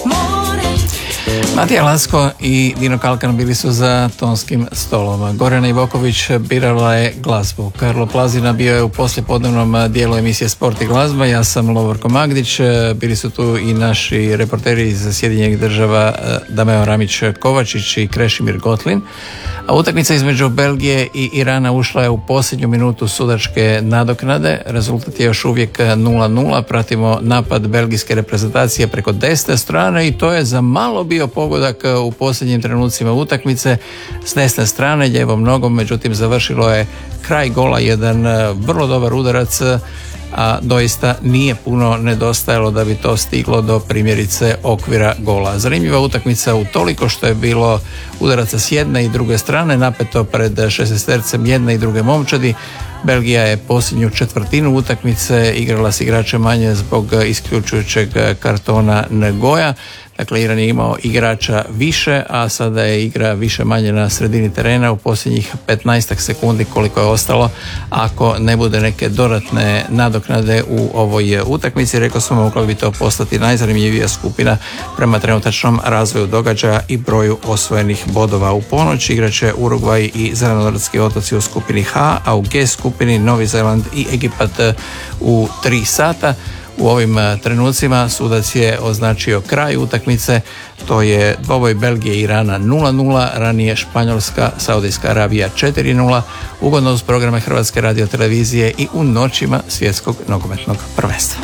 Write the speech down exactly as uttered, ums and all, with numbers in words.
Matija Lasko i Dino Kalkan bili su za tonskim stolom. Gorana Ivoković birala je glazbu. Karlo Plazina bio je u poslijepodnevnom dijelu emisije Sport i glazba. Ja sam Lovorko Magdić. Bili su tu i naši reporteri iz Sjedinjenih država Dameo Ramić-Kovačić i Krešimir Gotlin. A utakmica između Belgije i Irana ušla je u posljednju minutu sudačke nadoknade. Rezultat je još uvijek nula nula. Pratimo napad belgijske reprezentacije preko desne strane i to je za malo bio pogodak u posljednjim trenucima utakmice s desne strane ljevom nogom, međutim završilo je kraj gola, jedan vrlo dobar udarac, a doista nije puno nedostajalo da bi to stiglo do primjerice okvira gola. Zanimljiva utakmica u toliko što je bilo udaraca s jedne i druge strane, napeto pred šestestercem jedne i druge momčadi. Belgija je posljednju četvrtinu utakmice igrala s igračem manje zbog isključujućeg kartona Ngoja. Dakle, Iran je imao igrača više, a sada je igra više manje na sredini terena u posljednjih petnaestak sekundi koliko je ostalo. Ako ne bude neke dodatne nadoknade u ovoj utakmici, rekao sam, mogla bi to postati najzanimljivija skupina prema trenutačnom razvoju događaja i broju osvojenih bodova. U ponoć igraće Urugvaj i Zelenortski otoci u skupini H, a u G skupini Novi Zeland i Egipat u tri sata. U ovim trenucima sudac je označio kraj utakmice, to je dvoboj Belgije i Irana nula nula, ranije Španjolska, Saudijska Arabija četiri nula, ugodno uz programe Hrvatske radiotelevizije i u noćima svjetskog nogometnog prvenstva.